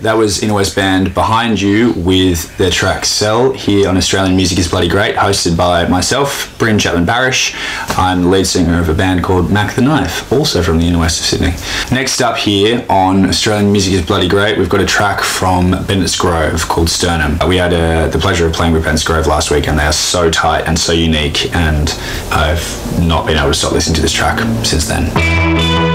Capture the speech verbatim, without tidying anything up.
That was Inner West Band behind you with their track Sell here on Australian Music is Bloody Great, hosted by myself, Bryn Chapman Barish. I'm the lead singer of a band called Mac the Knife, also from the Inner West of Sydney. Next up here on Australian Music is Bloody Great, we've got a track from Bennett's Grove called Sternum. We had uh, the pleasure of playing with Bennett's Grove last week, and they are so tight and so unique, and I've not been able to stop listening to this track since then.